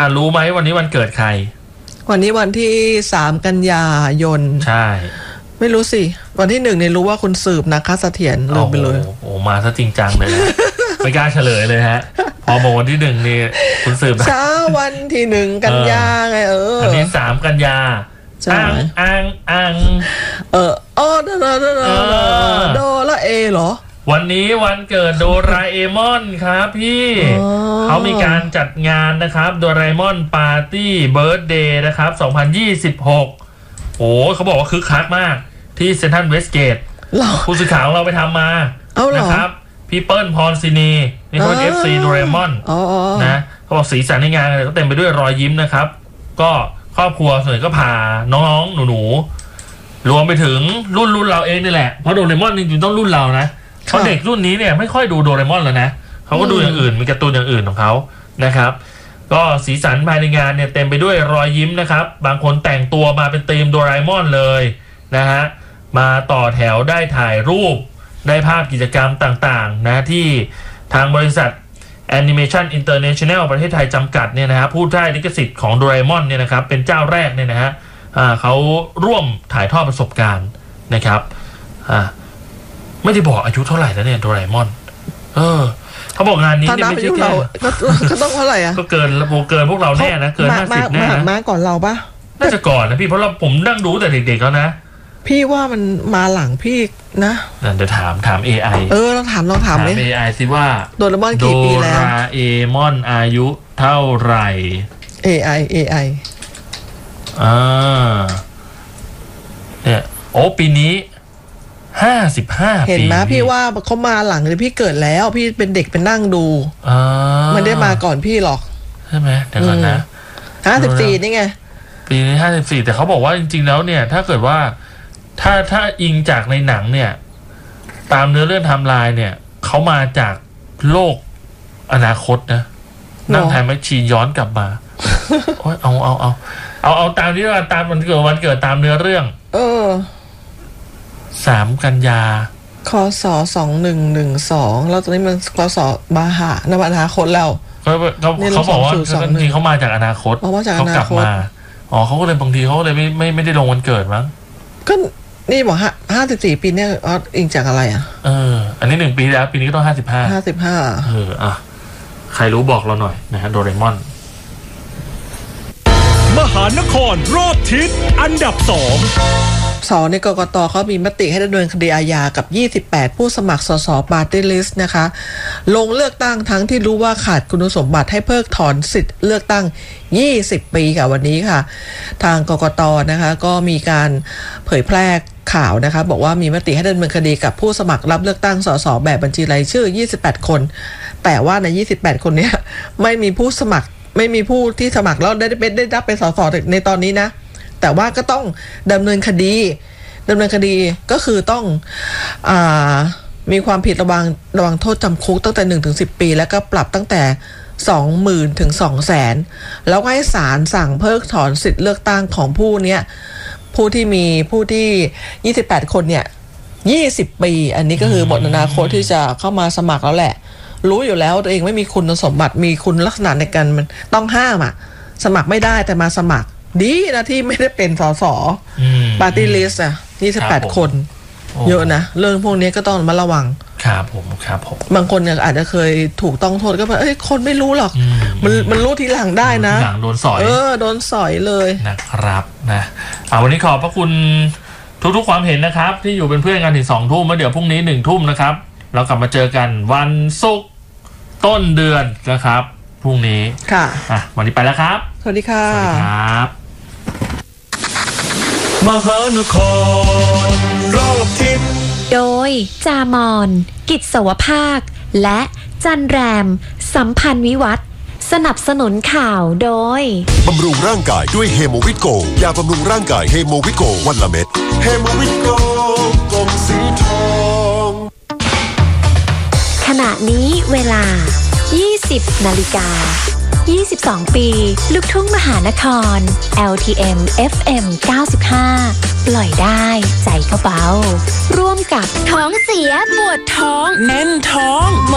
รู้ไหมวันนี้วันเกิดใครวันนี้วันที่3 กันยายนใช่ไม่รู้สิวันที่1เนี่ยรู้ว่าคุณสืบนะคะเสถียรลืมไปเลยโอ้มาซะจริงจังเลยนะ ไม่กล้าเฉลยเลยฮะพอบอกวันที่1นี่คุณสืบเช้าวันที่1 กันยาไงอันนี้3 กันยาอังโดละเอเหรอวันนี้วันเกิดโดราเอมอนครับพี่เขามีการจัดงานนะครับโดราเอมอนปาร์ตี้เบิร์ธเดย์นะครับ2026โอ้เขาบอกว่าคึกคักมากที่เซ็นทรัลเวสต์เกตผู้สื่อข่าวของเราไปทำมานะครับพี่เปิ้ลพรศินีนี่เขาเป็น FC โดราเอมอนนะเขาบอกสีสันในงานก็เต็มไปด้วยรอยยิ้มนะครับก็ครอบครัวส่วนใหญ่ก็พาน้องๆหนูๆรวมไปถึงรุ่นเราเองนี่แหละเพราะโดราเอมอนจริงๆต้องรุ่นเรานะเพราะเด็กรุ่นนี้เนี่ยไม่ค่อยดูโดราเอมอนแล้วนะเขาก็ดูอย่างอื่นมีการ์ตูนอย่างอื่นของเขานะครับก็สีสันภายในงานเนี่ยเต็มไปด้วยรอยยิ้มนะครับบางคนแต่งตัวมาเป็นธีมโดราเอมอนเลยนะฮะมาต่อแถวได้ถ่ายรูปได้ภาพกิจกรรมต่างๆนะที่ทางบริษัท Animation International ประเทศไทยจำกัดเนี่ยนะฮะผู้ได้ลิขสิทธิ์ของโดราเอมอนเนี่ยนะครับเป็นเจ้าแรกเนี่ยนะฮะเขาร่วมถ่ายทอดประสบการณ์นะครับไม่ได้บอกอายุเท่าไหร่แล้วเนี่ยโดราเอมอนเขาบอกงานนี้เนี่ยไม่ใช่แค่ก็ต้องเท่าไหร่อ่ะก็เกินพวกเราแน่นะเกิน50แน่นะมาก่อนเราปะน่าจะก่อนนะพี่เพราะผมนั่งดูแต่เด็กๆแล้วนะพี่ว่ามันมาหลังพี่นะเดี๋ยวถาม AI เราถามเลย AI สิว่าโดราเอมอนกี่ปีแล้วโดราเอมอนอายุเท่าไหร่ AI เนี่ยโอ้ปีนี้55 เห็นไหมพี่ว่าเขามาหลังเลยพี่เกิดแล้วพี่เป็นเด็กเป็นนั่งดูมันได้มาก่อนพี่หรอกใช่ไหมเดี๋ยวก่อนนะ 54นี่ไงปีนี้54แต่เขาบอกว่าจริงๆแล้วเนี่ยถ้าเกิดว่าถ้าอิงจากในหนังเนี่ยตามเนื้อเรื่องไทม์ไลน์เนี่ยเขามาจากโลกอนาคตนะนั่งไทม์แมชชีนย้อนกลับมาโอ้ยเอาตามที่ว่าตามวันเกิดตามเนื้อเรื่อง3 กันยาคศ2112แล้วตอนนี้มันคศบาหะนวนาคตแล้วเขาบอกว่าจริงๆเขามาจากอนาคตเขากลับมาเขาก็เลยบางทีเขาเลยไม่ได้ลงวันเกิดมั้งก็นี่บอก54ปีเนี่ยอิงจากอะไรอ่ะอันนี้1 ปีแล้วปีนี้ก็ต้อง 55 ใครรู้บอกเราหน่อยนะฮะโดราเอมอนมหานครรอบทิศอันดับ2 ในกกต.เขามีมติให้ดำเนินคดีอาญากับ28ผู้สมัครสสปาร์ตี้ลิสต์นะคะลงเลือกตั้งทั้งที่รู้ว่าขาดคุณสมบัติให้เพิกถอนสิทธิ์เลือกตั้ง20 ปีค่ะวันนี้ค่ะทางกกต.นะคะก็มีการเผยแพร่ข่าวนะคะบอกว่ามีมติให้ดำเนินคดีกับผู้สมัครรับเลือกตั้งสสแบบบัญชีรายชื่อ28 คนแต่ว่าใน28 คนนี้ไม่มีผู้สมัครไม่มีผู้ที่สมัครแล้วได้รับเป็นสสในตอนนี้นะแต่ว่าก็ต้องดำเนินคดีก็คือต้องมีความผิดระวังโทษจำคุกตั้งแต่ 1-10 ปีแล้วก็ปรับตั้งแต่ 20,000 ถึง 200,000 แล้วก็ให้ศาลสั่งเพิกถอนสิทธิ์เลือกตั้งของผู้ที่28 คนเนี่ย20 ปีอันนี้ก็คือบทอนาคตที่จะเข้ามาสมัครแล้วแหละรู้อยู่แล้วตัวเองไม่มีคุณสมบัติมีคุณลักษณะในการมันต้องห้ามสมัครไม่ได้แต่มาสมัครดีนะที่ไม่ได้เป็นสสปาร์ตี้ลิสต์28 คนเยอะนะเรื่องพวกนี้ก็ต้องมาระวังครับผมบางคนเนี่ยอาจจะเคยถูกต้องโทษก็แบบคนไม่รู้หรอกมันรู้ทีหลังได้นะหลังโดนสอยโดนสอยเลยนะครับนะวันนี้ขอบพระคุณทุกความเห็นนะครับที่อยู่เป็นเพื่อนกันถึง 2 ทุ่มแล้วเดี๋ยวพรุ่งนี้ 1 ทุ่มนะครับเรากลับมาเจอกันวันศุกร์ต้นเดือนนะครับพรุ่งนี้ค่ะวันนี้ไปแล้วครับสวัสดีค่ะสวัสดีครับมหานครรอบทิศโดยจามอนกิจสวภาคและจันแรมสัมพันธ์วิวัฒน์สนับสนุนข่าวโดยบำรุงร่างกายด้วยเฮโมวิตโกยาบำรุงร่างกายเฮโมวิตโกวันละเม็ดเฮโมวิตโกกล่องสีทองขณะนี้เวลา 20:22 ปีลูกทุ่งมหานคร LTM FM 95 ปล่อยได้ใจก็เบาร่วมกับท้องเสียปวดท้องแน่นท้อง